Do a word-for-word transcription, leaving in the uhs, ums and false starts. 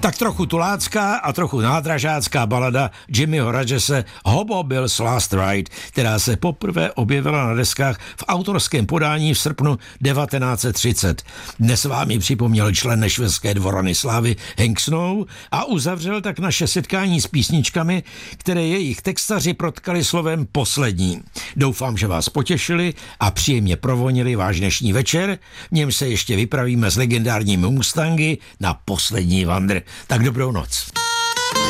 Tak trochu tulácká a trochu nádražácká balada Jimmyho Rogese Hobo Bill's Last Ride, která se poprvé objevila na deskách v autorském podání v srpnu devatenáct set třicet. Dnes vám ji připomněl člen Nešvilské dvorany slávy Hank Snow a uzavřel tak naše setkání s písničkami, které jejich textaři protkali slovem poslední. Doufám, že vás potěšili a příjemně provonili váš dnešní večer, v něm se ještě vypravíme s legendárními Mustangy na poslední vandr. Tak dobrou noc.